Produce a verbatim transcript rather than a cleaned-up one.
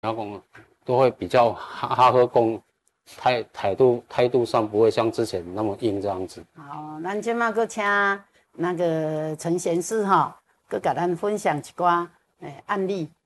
然后都会比较哈哈呵讲，态态度态度上不会像之前那么硬这样子。 好，咱今麦搁请那个陈贤士哈，搁甲咱分享一寡诶案例。